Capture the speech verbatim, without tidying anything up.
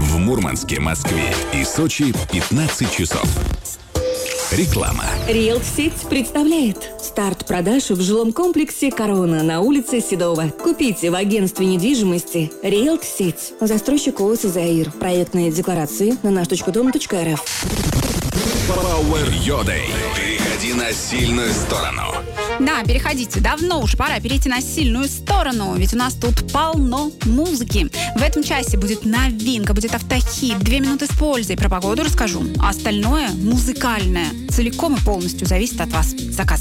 В Мурманске, Москве и Сочи пятнадцать часов. Реклама. Риэлт-сеть представляет старт продаж в жилом комплексе «Корона» на улице Седова. Купите в агентстве недвижимости Риэлт-сеть. Застройщик ООО «Заир». Проектные декларации на наш точка дом точка эр эф. Power Your Day. Переходи на сильную сторону. Да, переходите. Давно уж пора перейти на сильную сторону, ведь у нас тут полно музыки. В этом часе будет новинка, будет автохит, две минуты с пользой. Про погоду расскажу. А остальное музыкальное целиком и полностью зависит от вас. Заказывайте.